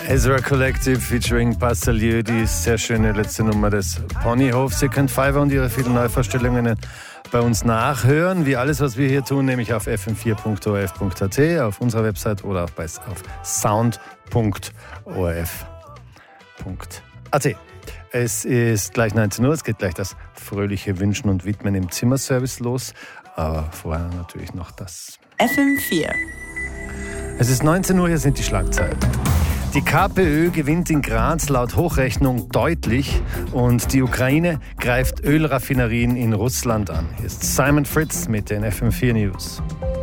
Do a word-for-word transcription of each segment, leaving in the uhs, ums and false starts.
Ezra Collective featuring Pascal, die sehr schöne letzte Nummer des Ponyhofs. Ihr könnt Fiverr und ihre vielen Neuvorstellungen bei uns nachhören, wie alles, was wir hier tun, nämlich auf f m vier punkt o r f punkt a t, auf unserer Website oder auch bei, auf sound punkt o r f punkt a t. Es ist gleich neunzehn Uhr, es geht gleich das fröhliche Wünschen und Widmen im Zimmerservice los, aber vorher natürlich noch das F M vier. Es ist neunzehn Uhr, hier sind die Schlagzeilen. Die KPÖ gewinnt in Graz laut Hochrechnung deutlich und die Ukraine greift Ölraffinerien in Russland an. Hier ist Simon Fritz mit den F M vier News.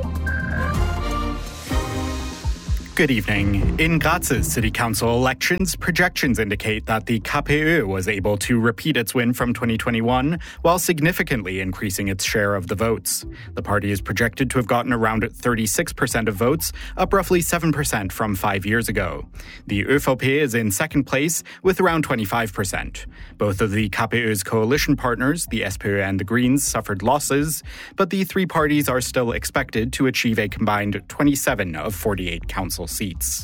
Good evening. In Graz's city council elections, projections indicate that the KPÖ was able to repeat its win from twenty twenty-one while significantly increasing its share of the votes. The party is projected to have gotten around thirty-six percent of votes, up roughly seven percent from five years ago. The ÖVP is in second place with around twenty-five percent. Both of the KPÖ's coalition partners, the SPÖ and the Greens, suffered losses, but the three parties are still expected to achieve a combined twenty-seven of forty-eight council seats.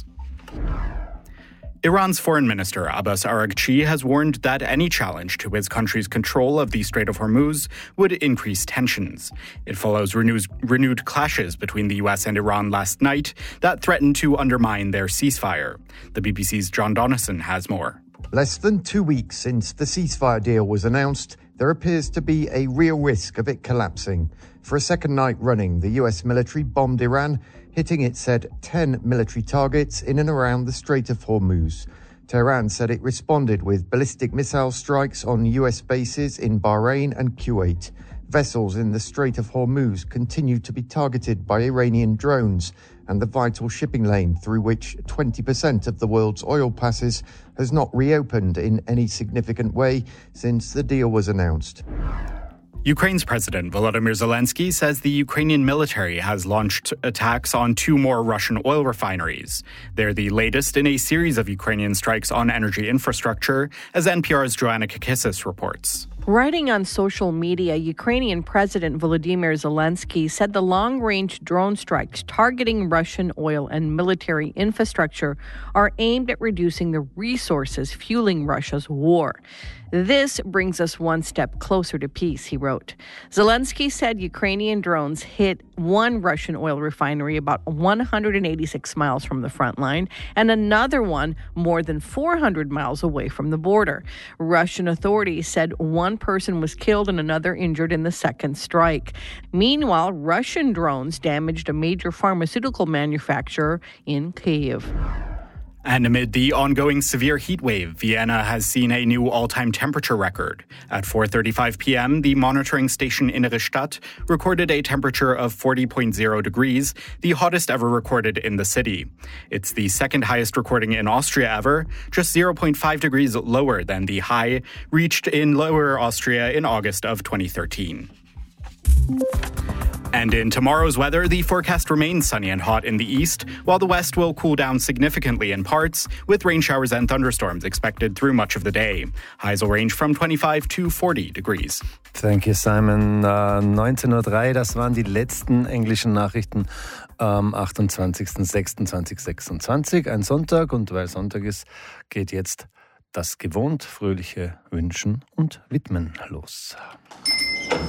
Iran's foreign minister Abbas Araghchi has warned that any challenge to his country's control of the Strait of Hormuz would increase tensions. It follows renewed, renewed clashes between the U S and Iran last night that threatened to undermine their ceasefire. The B B C's John Donison has more. Less than two weeks since the ceasefire deal was announced, there appears to be a real risk of it collapsing. For a second night running, the U S military bombed Iran, hitting, it said, ten military targets in and around the Strait of Hormuz. Tehran said it responded with ballistic missile strikes on U S bases in Bahrain and Kuwait. Vessels in the Strait of Hormuz continue to be targeted by Iranian drones, and the vital shipping lane through which twenty percent of the world's oil passes has not reopened in any significant way since the deal was announced. Ukraine's President Volodymyr Zelensky says the Ukrainian military has launched attacks on two more Russian oil refineries. They're the latest in a series of Ukrainian strikes on energy infrastructure, as N P R's Joanna Kakissis reports. Writing on social media, Ukrainian President Volodymyr Zelensky said the long-range drone strikes targeting Russian oil and military infrastructure are aimed at reducing the resources fueling Russia's war. This brings us one step closer to peace, he wrote. Zelensky said Ukrainian drones hit one Russian oil refinery about one hundred eighty-six miles from the front line and another one more than four hundred miles away from the border. Russian authorities said one person was killed and another injured in the second strike. Meanwhile, Russian drones damaged a major pharmaceutical manufacturer in Kyiv. And amid the ongoing severe heat wave, Vienna has seen a new all-time temperature record. At four thirty-five p.m., the monitoring station Innere Stadt recorded a temperature of forty point zero degrees, the hottest ever recorded in the city. It's the second highest recording in Austria ever, just zero point five degrees lower than the high reached in Lower Austria in August of twenty thirteen. And in tomorrow's weather, the forecast remains sunny and hot in the east, while the west will cool down significantly in parts, with rain showers and thunderstorms expected through much of the day. Highs will range from twenty-five to forty degrees. Thank you, Simon. Uh, neunzehn Uhr drei, das waren die letzten englischen Nachrichten am achtundzwanzigsten sechsten zweitausendsechsundzwanzig, ein Sonntag. Und weil Sonntag ist, geht jetzt das gewohnt fröhliche Wünschen und Widmen los.